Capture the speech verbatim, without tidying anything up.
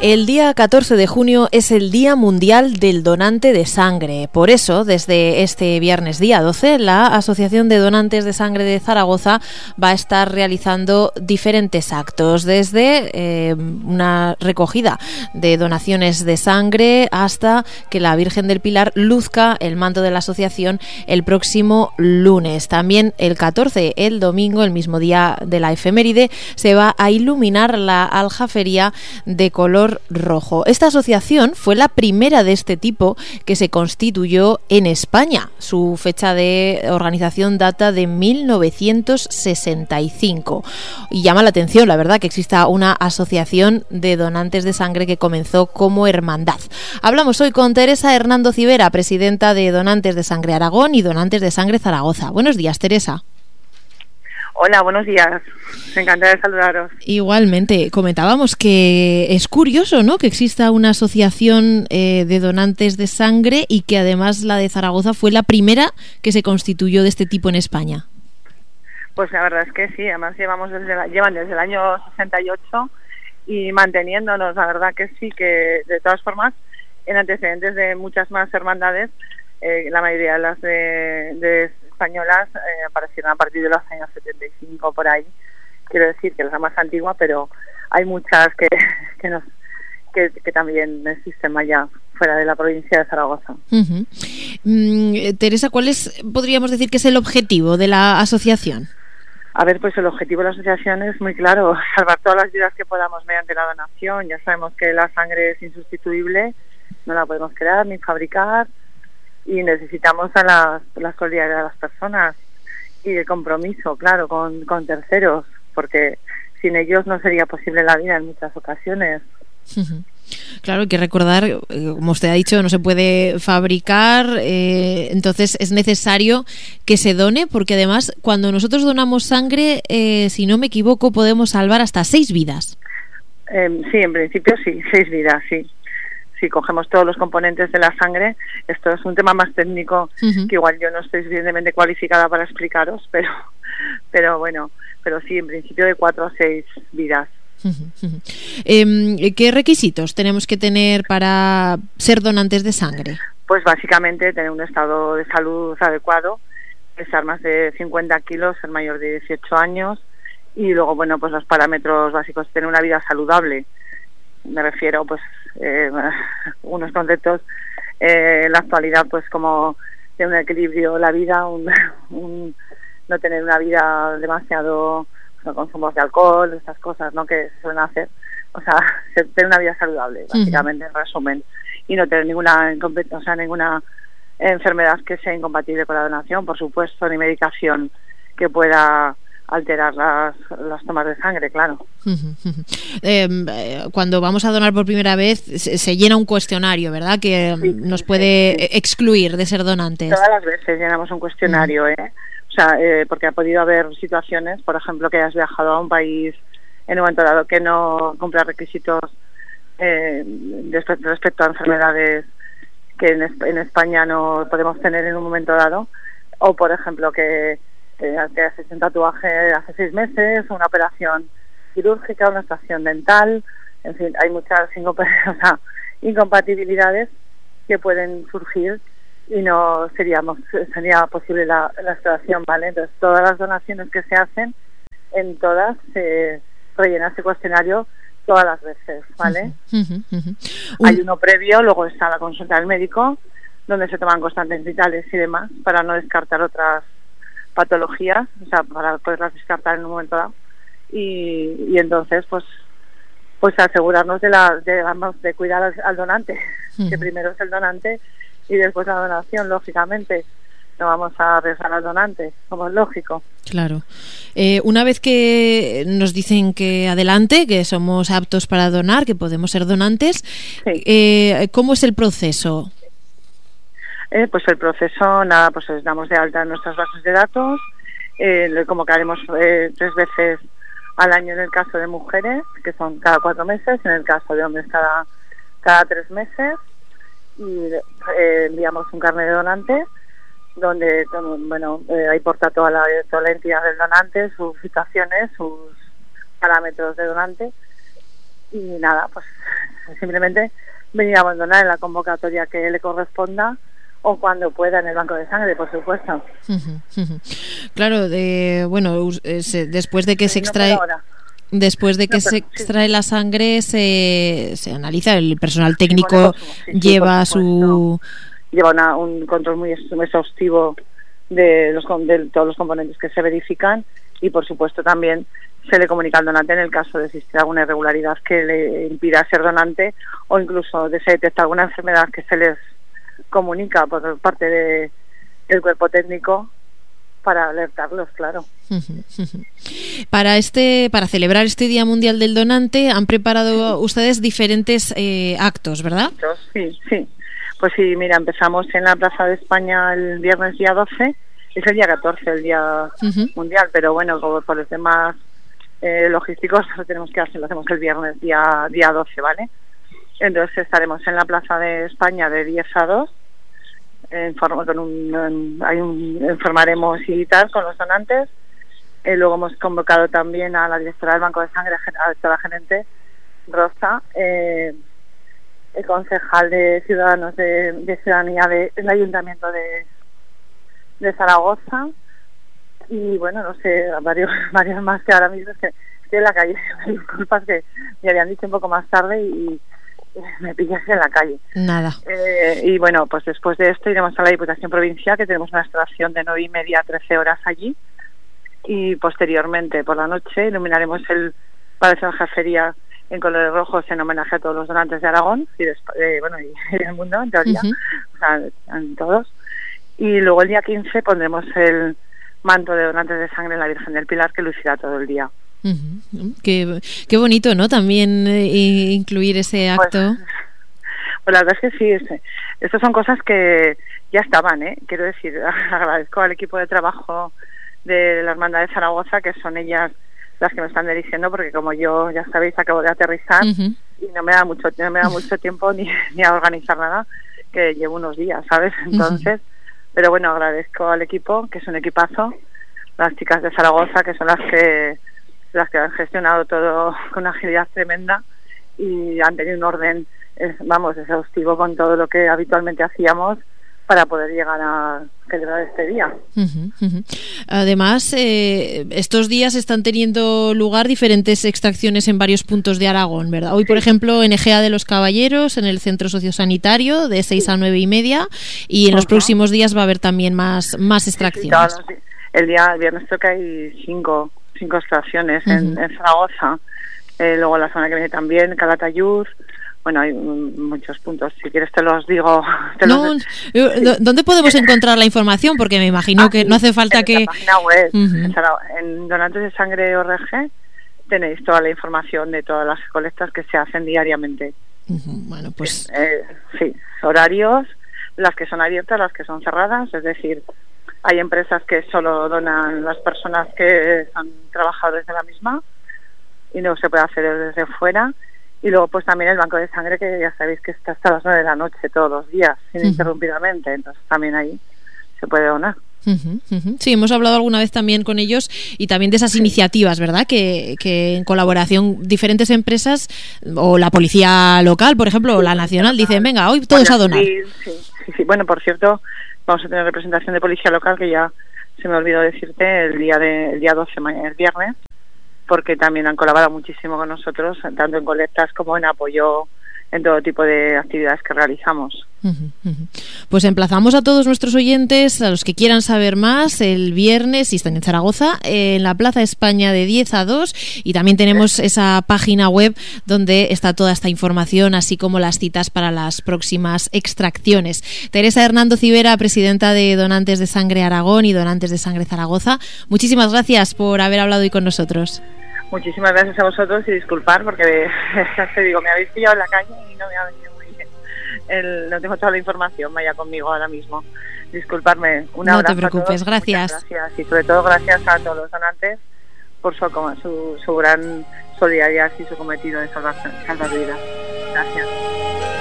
El día catorce de junio es el Día Mundial del Donante de Sangre. Por eso, desde este viernes día doce, la Asociación de Donantes de Sangre de Zaragoza va a estar realizando diferentes actos, desde eh, una recogida de donaciones de sangre hasta que la Virgen del Pilar luzca el manto de la asociación el próximo lunes. También el catorce, el domingo, el mismo día de la efeméride, se va a iluminar la aljafería de color rojo. Esta asociación fue la primera de este tipo que se constituyó en España. Su fecha de organización data de mil novecientos sesenta y cinco. Y llama la atención, la verdad, que exista una asociación de donantes de sangre que comenzó como hermandad. Hablamos hoy con Teresa Hernando Civera, presidenta de Donantes de Sangre Aragón y Donantes de Sangre Zaragoza. Buenos días, Teresa. Hola, buenos días. Encantada de saludaros. Igualmente, comentábamos que es curioso, ¿no?, que exista una asociación eh, de donantes de sangre y que además la de Zaragoza fue la primera que se constituyó de este tipo en España. Pues la verdad es que sí, además llevamos desde la, llevan desde el año sesenta y ocho y manteniéndonos, la verdad que sí, que de todas formas, en antecedentes de muchas más hermandades, eh, la mayoría de las de, de españolas eh, aparecieron a partir de los años setenta y cinco por ahí. Quiero decir que es la más antigua, pero hay muchas que que nos que, que también existen allá fuera de la provincia de Zaragoza. Uh-huh. Mm, Teresa, ¿cuál es, podríamos decir que es el objetivo de la asociación? A ver, pues el objetivo de la asociación es muy claro: salvar todas las vidas que podamos mediante la donación. Ya sabemos que la sangre es insustituible, no la podemos crear ni fabricar, y necesitamos a las, la solidaridad de las personas y el compromiso, claro, con, con terceros, porque sin ellos no sería posible la vida en muchas ocasiones. Uh-huh. Claro, hay que recordar, eh, como usted ha dicho, no se puede fabricar, eh, entonces es necesario que se done, porque además cuando nosotros donamos sangre, eh, si no me equivoco, podemos salvar hasta seis vidas. Eh, sí, en principio sí, seis vidas, sí. Si cogemos todos los componentes de la sangre, esto es un tema más técnico, uh-huh, que igual yo no estoy suficientemente cualificada para explicaros, pero pero bueno, pero sí, en principio de cuatro a seis vidas. Uh-huh, uh-huh. Eh, ¿Qué requisitos tenemos que tener para ser donantes de sangre? Pues básicamente tener un estado de salud adecuado, pesar más de cincuenta kilos, ser mayor de dieciocho años, y luego, bueno, pues los parámetros básicos, tener una vida saludable. Me refiero, pues, eh, unos conceptos eh, en la actualidad, pues como de un equilibrio la vida, un, un no tener una vida demasiado, no consumos de alcohol, estas cosas, ¿no?, que se suelen hacer. O sea, tener una vida saludable, básicamente, uh-huh, en resumen, y no tener ninguna, o sea, ninguna enfermedad que sea incompatible con la donación, por supuesto, ni medicación que pueda alterar las, las tomas de sangre, claro. Uh-huh, uh-huh. Eh, cuando vamos a donar por primera vez se, se llena un cuestionario, ¿verdad?, que sí, nos puede sí, sí. excluir de ser donantes. Todas las veces llenamos un cuestionario, uh-huh. ¿eh? O sea, eh, porque ha podido haber situaciones, por ejemplo, que hayas viajado a un país en un momento dado que no cumpla requisitos eh, respecto a enfermedades que en, en España no podemos tener en un momento dado, o por ejemplo que que haces un tatuaje hace seis meses, una operación quirúrgica, una extracción dental, en fin, hay muchas o sea, incompatibilidades que pueden surgir y no seríamos sería posible la, la extracción, ¿vale? Entonces, todas las donaciones que se hacen, en todas se rellena ese cuestionario todas las veces, ¿vale? Uh-huh, uh-huh. Un... Hay uno previo, luego está la consulta del médico, donde se toman constantes vitales y demás, para no descartar otras patologías, o sea, para poderlas descartar en un momento dado, y, y entonces pues pues asegurarnos de la de, vamos, de cuidar al, al donante, uh-huh, que primero es el donante y después la donación, lógicamente. No vamos a arriesgar al donante, como es lógico. Claro. Eh, una vez que nos dicen que adelante, que somos aptos para donar, que podemos ser donantes, sí, eh, ¿cómo es el proceso? Eh, pues el proceso, nada, pues les damos de alta en nuestras bases de datos, eh, le convocaremos eh, tres veces al año en el caso de mujeres, que son cada cuatro meses, en el caso de hombres cada cada tres meses, y eh, enviamos un carnet de donante, donde, bueno, eh, ahí porta toda la, toda la entidad del donante, sus situaciones, sus parámetros de donante, y nada, pues simplemente venir a abandonar en la convocatoria que le corresponda o cuando pueda en el banco de sangre, por supuesto. Claro, de, bueno, es, después de que sí, se extrae... No Después de que no, pero, se extrae sí. la sangre, se, se analiza, el personal técnico sí, sí, lleva su... Lleva una, un control muy exhaustivo de, los, de todos los componentes que se verifican y, por supuesto, también se le comunica al donante en el caso de existir alguna irregularidad que le impida ser donante o incluso de se detecta alguna enfermedad que se les comunica por parte de, del cuerpo técnico para alertarlos, claro. Para este, para celebrar este Día Mundial del Donante han preparado ustedes diferentes eh, actos, ¿verdad? Sí, sí. Pues sí, mira, empezamos en la Plaza de España el viernes día doce, es el día catorce, el Día uh-huh. Mundial, pero bueno, como por los temas eh, logísticos lo tenemos que hacer, lo hacemos el viernes día, día doce, ¿vale? Entonces estaremos en la Plaza de España de diez a dos, en forma, con un, en, hay un, informaremos y tal con los donantes. Eh, luego hemos convocado también a la directora del Banco de Sangre, a la directora gerente Rosa, eh, el concejal de Ciudadanos de, de Ciudadanía del de, Ayuntamiento de, de Zaragoza y bueno, no sé, varios, varios más que ahora mismo es que estoy en la calle, disculpas que me habían dicho un poco más tarde y me pillas en la calle. Nada. Eh, y bueno, pues después de esto iremos a la Diputación Provincial, que tenemos una extracción de nueve y media a trece horas allí, y posteriormente por la noche iluminaremos el Palacio de la Jefería en colores rojos en homenaje a todos los donantes de Aragón y de, eh, bueno y, y del mundo en teoría, uh-huh. o sea, en todos. Y luego el día quince pondremos el manto de donantes de sangre en la Virgen del Pilar, que lucirá todo el día. Uh-huh. Qué, qué bonito, ¿no? También eh, incluir ese acto. Pues, pues la verdad es que sí, es, estas son cosas que ya estaban, ¿eh? Quiero decir, agradezco al equipo de trabajo de la Hermandad de Zaragoza, que son ellas las que me están dirigiendo, porque como yo, ya sabéis, acabo de aterrizar uh-huh. y no me da mucho, no me da mucho tiempo ni, ni a organizar nada, que llevo unos días, ¿sabes? Entonces, uh-huh. pero bueno, agradezco al equipo, que es un equipazo, las chicas de Zaragoza, que son las que las que han gestionado todo con una agilidad tremenda y han tenido un orden, eh, vamos, exhaustivo con todo lo que habitualmente hacíamos para poder llegar a celebrar este día. Uh-huh, uh-huh. Además, eh, estos días están teniendo lugar diferentes extracciones en varios puntos de Aragón, ¿verdad? Hoy, por ejemplo, en Egea de los Caballeros, en el Centro Sociosanitario, de seis a nueve y media, y en uh-huh. los próximos días va a haber también más, más extracciones. Sí, sí, el día el viernes creo que hay cinco cinco extracciones uh-huh. en, en Zaragoza, eh, luego la semana que viene también Calatayud. Bueno, hay muchos puntos. Si quieres te los digo. Te no, los... ¿Dónde podemos encontrar la información? Porque me imagino ah, que no hace falta en que... En la página web, uh-huh. en, Zara... en Donantes de Sangre O R G, tenéis toda la información de todas las colectas que se hacen diariamente. Uh-huh. Bueno, pues... Eh, sí, horarios, las que son abiertas, las que son cerradas, es decir, hay empresas que solo donan las personas que han trabajado desde la misma y no se puede hacer desde fuera. Y luego pues también el banco de sangre, que ya sabéis que está hasta las nueve de la noche todos los días, ininterrumpidamente, uh-huh. entonces también ahí se puede donar. Uh-huh, uh-huh. Sí, hemos hablado alguna vez también con ellos y también de esas sí. iniciativas, ¿verdad? Que, que en colaboración diferentes empresas o la policía local, por ejemplo, sí, o la nacional, dicen, venga, hoy todos a donar. Sí, sí, sí, sí. Bueno, por cierto, vamos a tener representación de policía local, que ya se me olvidó decirte, el día de el día doce, el viernes, porque también han colaborado muchísimo con nosotros, tanto en colectas como en apoyo en todo tipo de actividades que realizamos. Uh-huh, uh-huh. Pues emplazamos a todos nuestros oyentes, a los que quieran saber más, el viernes, si están en Zaragoza, en la Plaza España de diez a dos, y también tenemos esa página web donde está toda esta información, así como las citas para las próximas extracciones. Teresa Hernando Civera, presidenta de Donantes de Sangre Aragón y Donantes de Sangre Zaragoza, muchísimas gracias por haber hablado hoy con nosotros. Muchísimas gracias a vosotros y disculpar porque ya te digo, me habéis pillado en la calle y no me ha venido muy bien. El, no tengo toda la información, vaya conmigo ahora mismo. Disculparme. Un abrazo. No te preocupes, a todos. Gracias. Gracias y sobre todo gracias a todos los donantes por su, su, su gran solidaridad y su cometido de salvar, salvar vidas. Gracias.